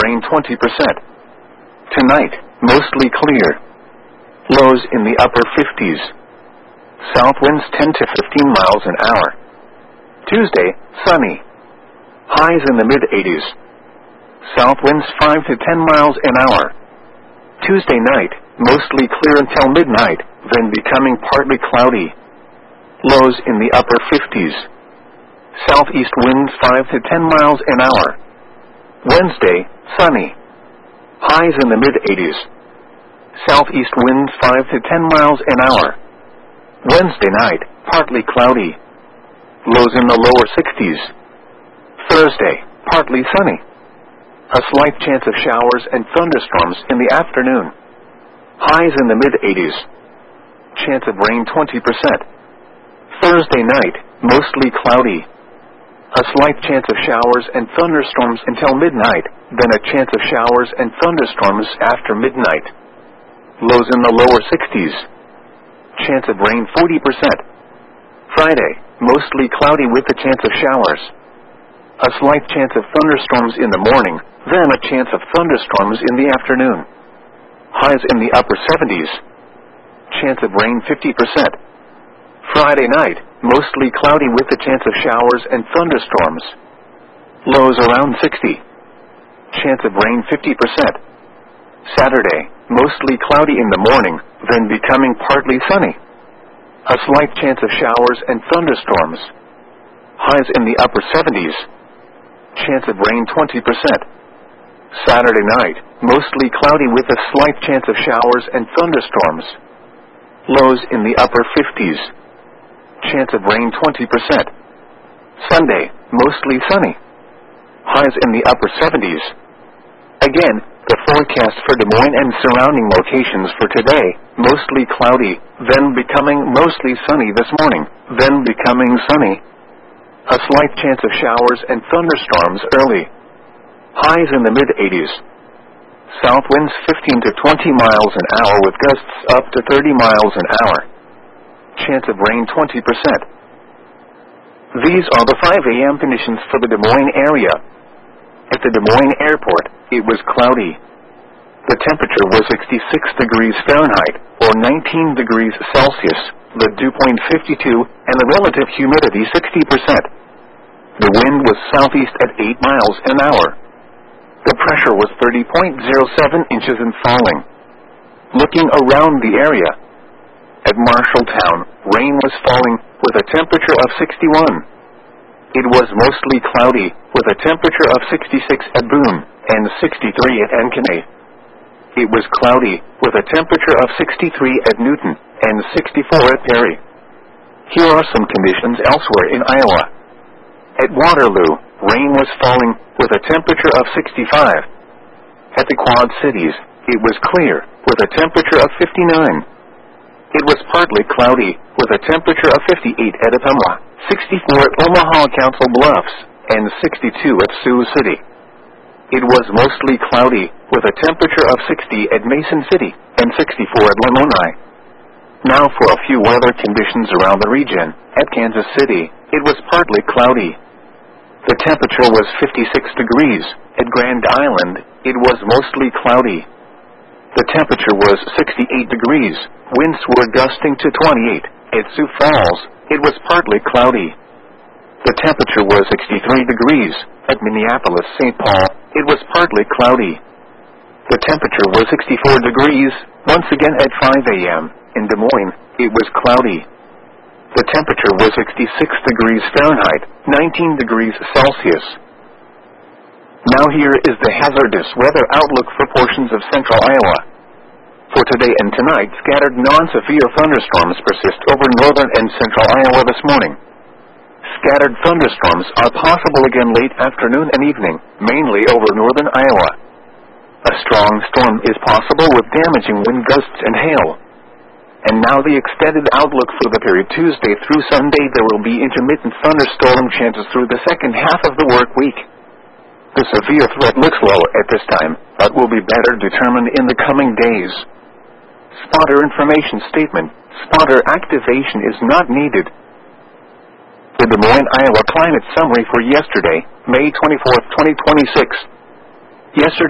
rain 20%. Tonight, mostly clear. Lows in the upper 50s. South winds 10 to 15 miles an hour. Tuesday, sunny. Highs in the mid-80s. South winds 5 to 10 miles an hour. Tuesday night, mostly clear until midnight, then becoming partly cloudy. Lows in the upper 50s. Southeast winds 5 to 10 miles an hour. Wednesday, sunny. Highs in the mid-80s. Southeast winds 5 to 10 miles an hour. Wednesday night, partly cloudy. Lows in the lower 60s. Thursday, partly sunny. A slight chance of showers and thunderstorms in the afternoon. Highs in the mid-80s. Chance of rain 20%. Thursday night, mostly cloudy. A slight chance of showers and thunderstorms until midnight, then a chance of showers and thunderstorms after midnight. Lows in the lower 60s. Chance of rain 40%. Friday, mostly cloudy with a chance of showers. A slight chance of thunderstorms in the morning, then a chance of thunderstorms in the afternoon. Highs in the upper 70s. Chance of rain 50%. Friday night, mostly cloudy with a chance of showers and thunderstorms. Lows around 60. Chance of rain 50%. Saturday, mostly cloudy in the morning, then becoming partly sunny. A slight chance of showers and thunderstorms. Highs in the upper 70s. Chance of rain 20%. Saturday night, mostly cloudy with a slight chance of showers and thunderstorms. Lows in the upper 50s. Chance of rain 20%. Sunday, mostly sunny. Highs in the upper 70s. Again, the forecast for Des Moines and surrounding locations for today, mostly cloudy, then becoming mostly sunny this morning, then becoming sunny. A slight chance of showers and thunderstorms early. Highs in the mid-80s. South winds 15 to 20 miles an hour with gusts up to 30 miles an hour. Chance of rain 20%. These are the 5 a.m. conditions for the Des Moines area. At the Des Moines airport, it was cloudy. The temperature was 66 degrees Fahrenheit, or 19 degrees Celsius, the dew point 52, and the relative humidity 60%. The wind was southeast at 8 miles an hour. The pressure was 30.07 inches and falling. Looking around the area, at Marshalltown, rain was falling with a temperature of 61. It was mostly cloudy with a temperature of 66 at Boone and 63 at Ankeny. It was cloudy with a temperature of 63 at Newton and 64 at Perry. Here are some conditions elsewhere in Iowa. At Waterloo, rain was falling with a temperature of 65. At the Quad Cities, it was clear with a temperature of 59. It was partly cloudy with a temperature of 58 at Ottumwa, 64 at Omaha Council Bluffs, and 62 at Sioux City. It was mostly cloudy with a temperature of 60 at Mason City and 64 at Lamoni. Now for a few weather conditions around the region. At Kansas City, it was partly cloudy. The temperature was 56 degrees. At Grand Island, it was mostly cloudy. The temperature was 68 degrees. Winds were gusting to 28. At Sioux Falls, it was partly cloudy. The temperature was 63 degrees. At Minneapolis-St. Paul, it was partly cloudy. The temperature was 64 degrees. Once again at 5 a.m. in Des Moines, it was cloudy. The temperature was 66 degrees Fahrenheit, 19 degrees Celsius. Now here is the hazardous weather outlook for portions of central Iowa. For today and tonight, scattered non-severe thunderstorms persist over northern and central Iowa this morning. Scattered thunderstorms are possible again late afternoon and evening, mainly over northern Iowa. A strong storm is possible with damaging wind gusts and hail. And now the extended outlook for the period Tuesday through Sunday. There will be intermittent thunderstorm chances through the second half of the work week. The severe threat looks low at this time, but will be better determined in the coming days. Spotter information statement. Spotter activation is not needed. The Des Moines, Iowa climate summary for yesterday, May 24, 2026. Yesterday